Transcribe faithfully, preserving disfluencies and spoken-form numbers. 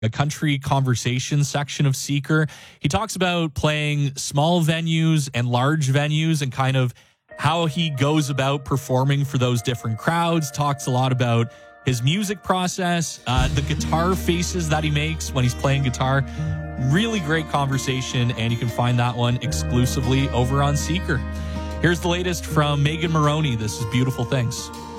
a country conversation section of Seeker. He talks about playing small venues and large venues and kind of how he goes about performing for those different crowds. Talks a lot about his music process, uh, the guitar faces that he makes when he's playing guitar. Really great conversation, and you can find that one exclusively over on Seeker. Here's the latest from Megan Moroney. This is Beautiful Things.